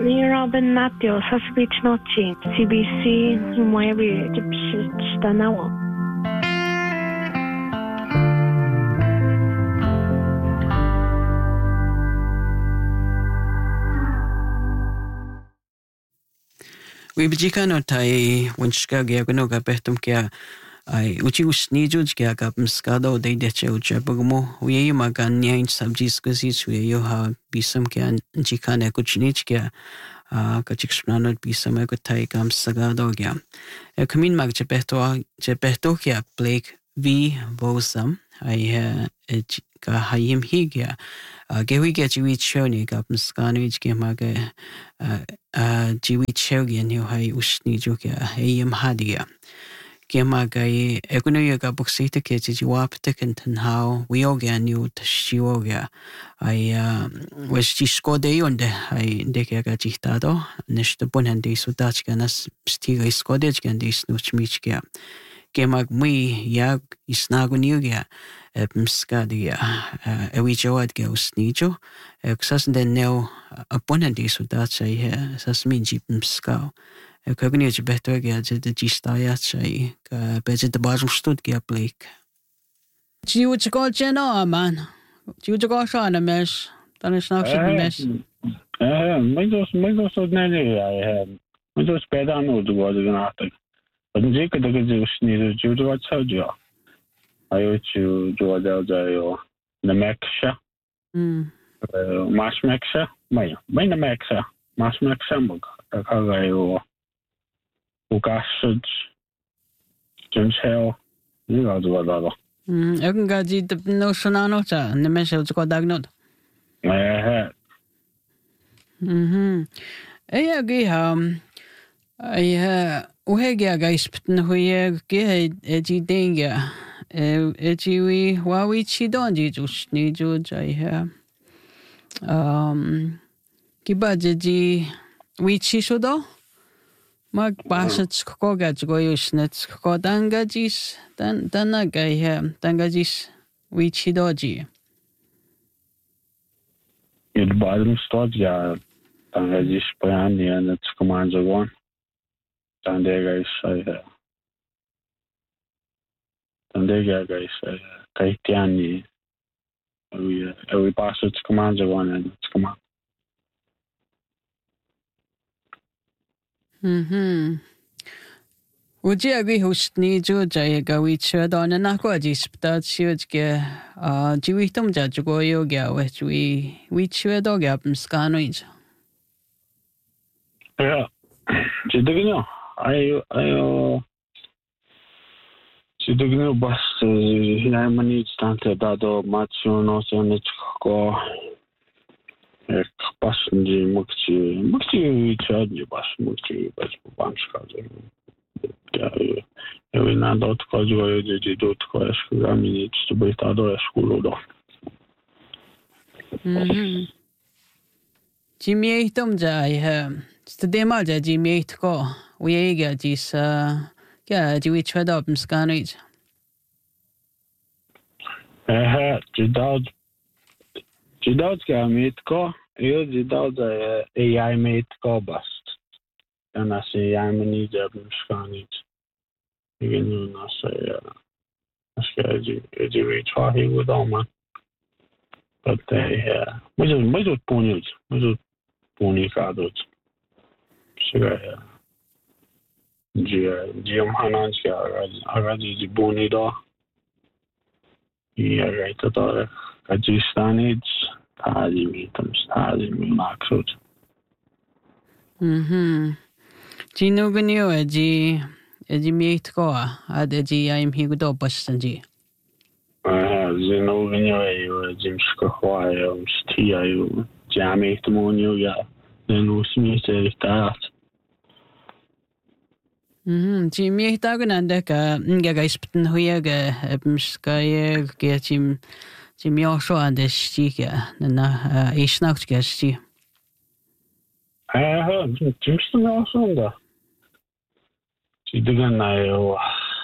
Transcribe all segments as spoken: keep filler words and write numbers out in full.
Ni Robin Matthews has speech nochi C B C Moyabi Stanawa. We bijikano tai winchka giagono gabetum kia ai uchi usnijo kia gapum skado de deche ucha bagmo uye maganya in subjis kasi suye ha bisam kia jikane kuchnich kia a kachikshmano bisam ko tai gam sagado kia e kamin mag chepeto chepeto kia Blake V Bosam ai ka hayim higia gewi ge jiwi choni gapum skano kia mag a jiwi chogi ni hai usni jo kia hayim hadia Gema gai egunuya ga buksita ke ji wapta kan how we oga new tshioga ai was ji skode onde ai deke ga jihtado nishta bunhandi sudach ganas stiga skode gan dis nuchmichga Gema mi yag isnaguniga mskadia ewi jawad ga usnijo exas den neo bunhandi sudach ai sasmin ji mskao Kogni je beter ge je de gistaya chai ka beje de bazu stud ge Blake. Ji u chko cheno man. Ji u chko shana mesh. Dan is nou shit mesh. Eh, my dos my dos od nene I have. My dos better no do what the after. But je ke de ge usni ju do what so jo. Ayo ju jo da da yo. Na meksha. Mm. Mas meksha. Mai. Mai na meksha. Mas meksha mog. Ka ga yo. Ugasud, James Hill, you know what other. Hmm, I can get the no sonano, and the message got diagnosed. Eh, hm. I agree, um, I, uh, Uhegia guys, but no, we get edgy danger. Edgy, we, what we see don't you just need George, I have. Um, Kibaji, we see so though. Mag pasat ko gajigo yusnet ko dangajis dan danagai he dangajis wichidoji. It bottom start ya dangajis plan ya net command one. Dandega is I Dandega guys kaitiani we we pasat command one and it's command. Mhm. Would you agree host ni jo jay ga wi chada na na ko jispta chioj ge a jiwitum ja jo yo ga we wi wi chada ga mskano ij. Yeah. Jidegno I I Jidegno bas hinamani stante dado macho no sonit ko Passenger mukti mukti charge bas mukti bas banska je eu na dot código de de dot código exatamente distribuidor esculo do Mhm. Jimmy tom jai ha stedema ja Jimmy ko we ga jis ga jiwi chada mskanoj eh jidad jidad ga mit ko eu jidad A I mit ko bast ana se A I mani ja mskanoj igen na se aska ji jiwi chahi with all man but they uh was was was ponios was poni kadot siga dia dia hanan sia agadi di boni do e agaita do kajistanid tadi mitam stadi maksud Mhm. Jino ganyo ji ji miet ko ad ji I'm here do bastanji. ah zino ganyo e jimska khoa um stia eu jami tomonio ya no smite tat Mhm. Ji miet agnanda ka nga gaispten hoya ga mskaye ge jim jim yosho ande stika na isnacht ga sti. ah jimsta no sonda Sidigan na eu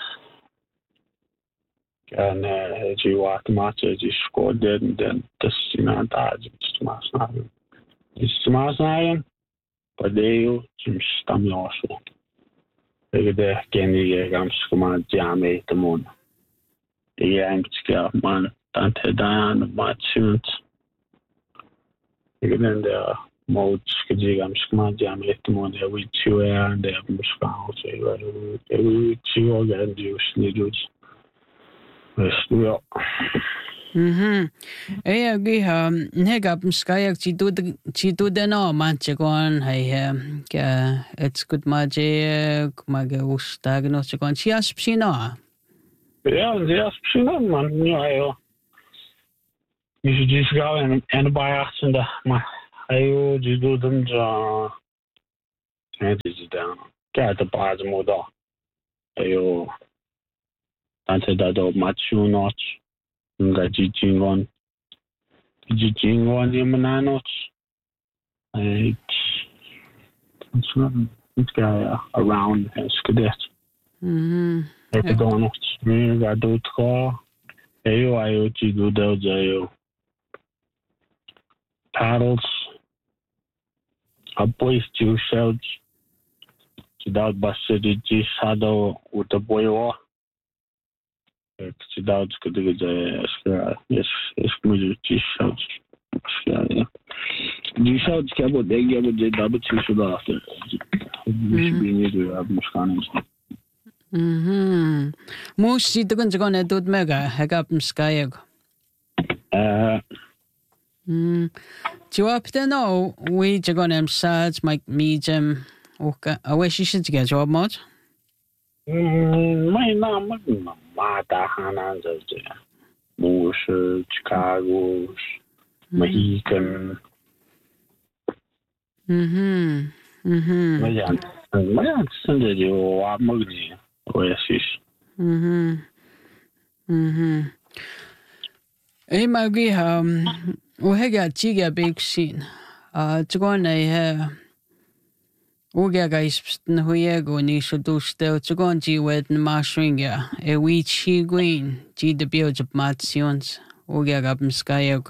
kan ji wat matche ji skåden den destinata ji smasnagen. Ji smasnagen Padeo zum stamjoso. Ik de ken die gams koma jame te mon. Ja, ik ska man tante dan mat sunt. Ik ben de mod skji gams koma jame te mon de we two and de muskau so we two again do snidus. Ja. Mhm. Eh gi ha ne gab skaya chi du chi du de no man chgon hai ke it's good maje kumage ustag no chgon chi aspsina. Ja, ja, spsina man. Ja, ja. Je ziet dus gauw en en bij achtste, maar hij je doet hem zo. Het is dan. Kijk de baas moet dat. Hij dan ze dat op matchu notch. Nga jijingon. Jijingon die mananoch. Hij it's not it's guy around his cadet. Mhm. Hij doet nog meer gaat doet ko. Hij hij je doet dat je paddles. A boys to shells. Without busted shadow with the boy war. Without could get a yes, it's good to shells. Die shells cabo they give the double two should after. We should be near to have Muscanis. Mhm. Mus si tugon chgon e dut mega hagap skayag. Uh Mm. Jawab te no we chgon em saj Mike medium oka awe shi shi ge jawab mod. my naam ma ta hanan zo. Moes Chicago Mohican. Mhm. Mhm. Maar ja, maar ja, het zijn er jo wat mogelijk. Oasis. Mhm. Mhm. Eh magi um o hega chiga big scene. Ah chgon nei he o ga guys no huye go ni so do stel chgon ji wet ma swinga e we chi green ji de build of mations o ga gab skayog.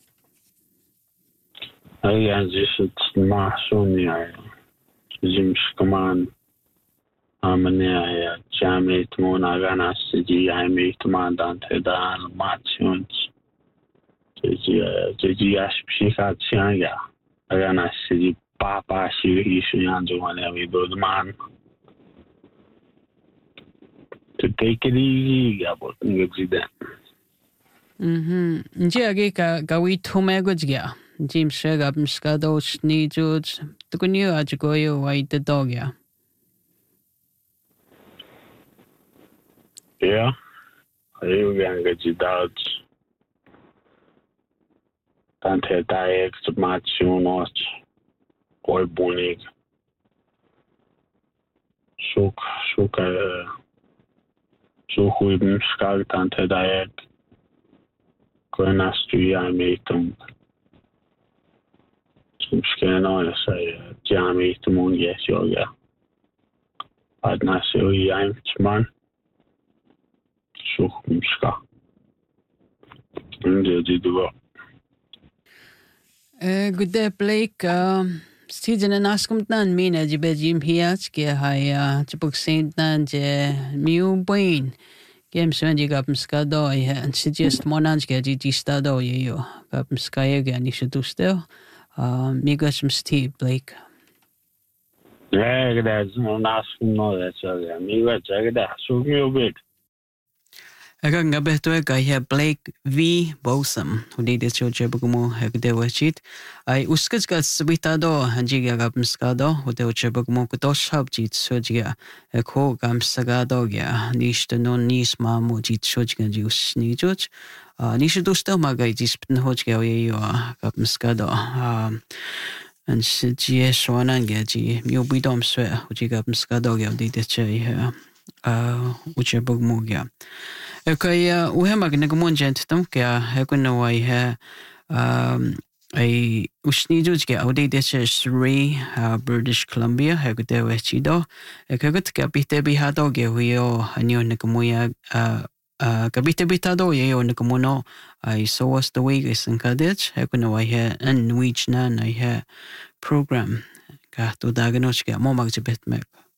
Ja, dus het maar zo niet. Zims command. Amania Jamie Monagana City, I make commandant Hedan Mations. Jiji Ashika Chianga. Agana City Papa Shiriyanjo and we do the man. To take it easy about that. Mhm. Nje ga ga we to megojga. Jim Shagab Skado Sneejuds. The good new Ajagoyo white the dog ya. Ja, heel gang gedaan. Dan het hij extrematie Oi bonig. Zoek, zoek, zo goed schakelt dan het hij. Kunnen sturen mee te. Soms kunnen we zeggen, ja mee te doen, yes, ja. Ad nasio man. Zoek muska. En dit dit wel. Eh, good day, Blake. Um, Stephen and Askum Nan Mina Jibe Jim Hiatske Haya Chipuk Saint Nanje Mew Bain. Game Swendi Gapum Skado and suggest Monanske Gigi Stado you Gapum Skyaga and you should do still. Um, Migos Steve Blake. Yeah, that's no Askum, no, that's all. Me, what's that? So, you big. Ega ngabe to ega he Blake V Bosom who did it choche bugumo hegde wachit ai uskaj ka svitado hanjiga gam skado hote choche bugumo ko shab jit sojiga ekho gam sagado gya nishte non nis ma mo jit sojiga jus ni joj nish dosta maga jis pn hojga ye yo gam skado an sije sonan gya ji myo bidom swe hojiga gam skado gya did it che uh uche bugumo gya. Okay, uh, we have a good gent, don't care. I can know I have um, a Usnidu's get out there, three, uh, British Columbia, I could do it, Chido. I could get bit be had dog, we all, I knew Nakamuya, uh, uh, Kabita Bitado, ye on Nakamuno. I saw us the way is in Kadich. I can know I had and which none I had program. kahtu daganoch kaya mo magjibet mek.